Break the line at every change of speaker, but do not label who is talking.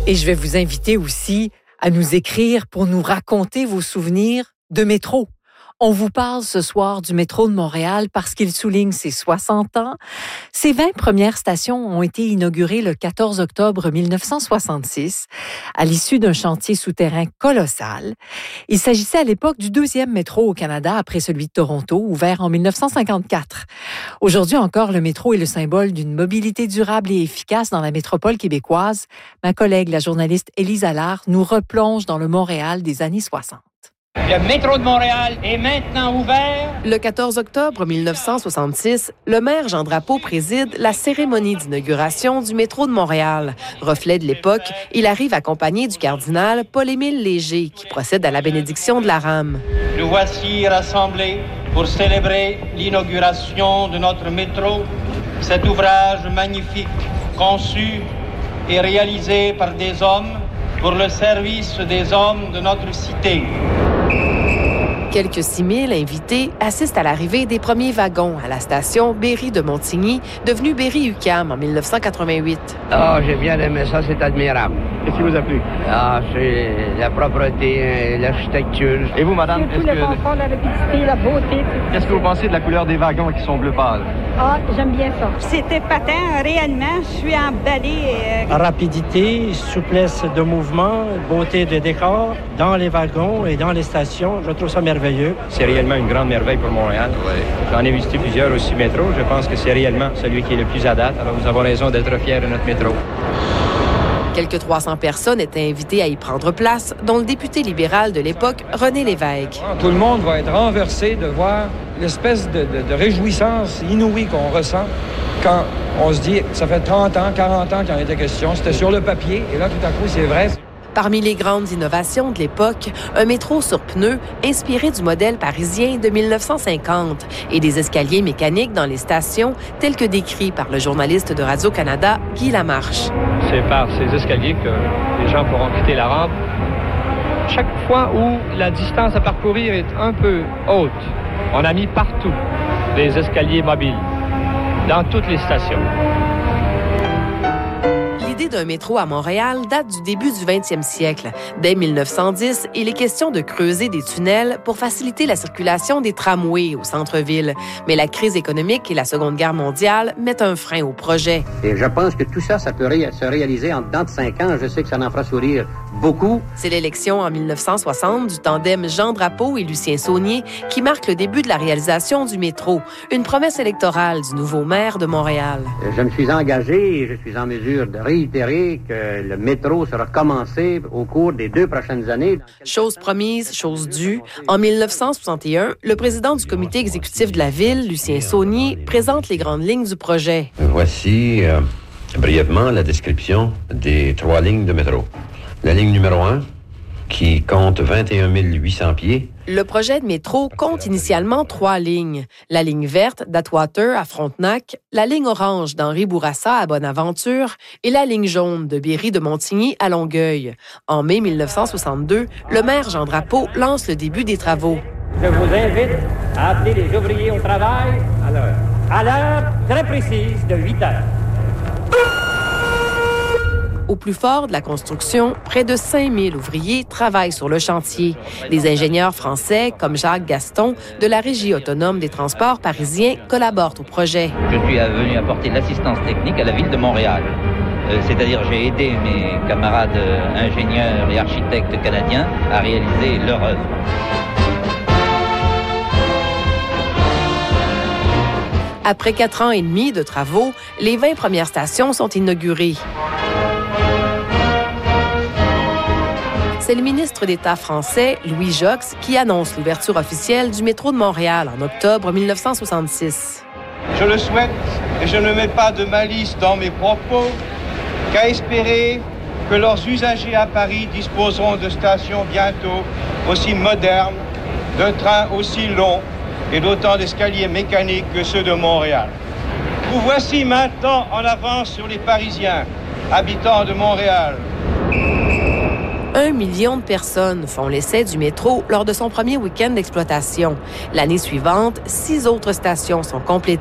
Et je vais vous inviter aussi à nous écrire pour nous raconter vos souvenirs de métro. On vous parle ce soir du métro de Montréal parce qu'il souligne ses 60 ans. Ses 20 premières stations ont été inaugurées le 14 octobre 1966 à l'issue d'un chantier souterrain colossal. Il s'agissait à l'époque du deuxième métro au Canada après celui de Toronto, ouvert en 1954. Aujourd'hui encore, le métro est le symbole d'une mobilité durable et efficace dans la métropole québécoise. Ma collègue, la journaliste Élise Allard, nous replonge dans le Montréal des années 60.
Le métro de Montréal est maintenant ouvert.
Le 14 octobre 1966, le maire Jean Drapeau préside la cérémonie d'inauguration du métro de Montréal. Reflet de l'époque, il arrive accompagné du cardinal Paul-Émile Léger, qui procède à la bénédiction de la rame.
Nous voici rassemblés pour célébrer l'inauguration de notre métro, cet ouvrage magnifique conçu et réalisé par des hommes pour le service des hommes de notre cité.
Quelques 6 000 invités assistent à l'arrivée des premiers wagons à la station Berry de Montigny, devenue Berry-UQAM en 1988.
J'ai bien aimé ça, c'est admirable.
Qu'est-ce qui vous a plu?
C'est la propreté, l'architecture.
Et vous, madame,
tout le confort, la rapidité, la beauté.
Qu'est-ce que vous pensez de la couleur des wagons qui sont bleu pâle?
J'aime bien ça. C'était patent, réellement, je suis emballée.
Rapidité, souplesse de mouvement, beauté de décor dans les wagons et dans les stations, je trouve ça merveilleux.
C'est réellement une grande merveille pour Montréal. Ouais. J'en ai visité plusieurs aussi métro. Je pense que c'est réellement celui qui est le plus à date. Alors nous avons raison d'être fiers de notre métro.
Quelques 300 personnes étaient invitées à y prendre place, dont le député libéral de l'époque, René Lévesque.
Tout le monde va être renversé de voir l'espèce de réjouissance inouïe qu'on ressent quand on se dit que ça fait 30 ans, 40 ans qu'il en était question. C'était sur le papier, et là, tout à coup, c'est vrai.
Parmi les grandes innovations de l'époque, un métro sur pneus inspiré du modèle parisien de 1950 et des escaliers mécaniques dans les stations tels que décrits par le journaliste de Radio-Canada, Guy Lamarche.
C'est par ces escaliers que les gens pourront quitter la rampe. Chaque fois où la distance à parcourir est un peu haute, on a mis partout des escaliers mobiles, dans toutes les stations.
L'idée d'un métro à Montréal date du début du 20e siècle. Dès 1910, il est question de creuser des tunnels pour faciliter la circulation des tramways au centre-ville. Mais la crise économique et la Seconde Guerre mondiale mettent un frein au projet.
Et je pense que tout ça, ça peut se réaliser en dedans de 5 ans. Je sais que ça en fera sourire beaucoup.
C'est l'élection en 1960 du tandem Jean Drapeau et Lucien Saunier qui marque le début de la réalisation du métro, une promesse électorale du nouveau maire de Montréal.
Je me suis engagé et je suis en mesure de réitérer que le métro sera commencé au cours des 2 prochaines années.
Chose promise, chose due. En 1961, le président du comité exécutif de la ville, Lucien Saunier, présente les grandes lignes du projet.
Voici brièvement la description des 3 lignes de métro. La ligne numéro 1, qui compte 21 800 pieds.
Le projet de métro compte initialement 3 lignes. La ligne verte d'Atwater à Frontenac, la ligne orange d'Henri Bourassa à Bonaventure et la ligne jaune de Berry de Montigny à Longueuil. En mai 1962, le maire Jean Drapeau lance le début des travaux.
Je vous invite à appeler les ouvriers au travail à l'heure très précise de 8 heures.
Au plus fort de la construction, près de 5000 ouvriers travaillent sur le chantier. Des ingénieurs français, comme Jacques Gaston, de la Régie autonome des transports parisiens, collaborent au projet.
Je suis venu apporter l'assistance technique à la ville de Montréal. C'est-à-dire, j'ai aidé mes camarades ingénieurs et architectes canadiens à réaliser leur œuvre.
Après 4 ans et demi de travaux, les 20 premières stations sont inaugurées. C'est le ministre d'État français, Louis Joxe, qui annonce l'ouverture officielle du métro de Montréal en octobre 1966.
Je le souhaite et je ne mets pas de malice dans mes propos qu'à espérer que leurs usagers à Paris disposeront de stations bientôt aussi modernes, de trains aussi longs et d'autant d'escaliers mécaniques que ceux de Montréal. Vous voici maintenant en avance sur les Parisiens, habitants de Montréal.
1 million de personnes font l'essai du métro lors de son premier week-end d'exploitation. L'année suivante, 6 autres stations sont complétées.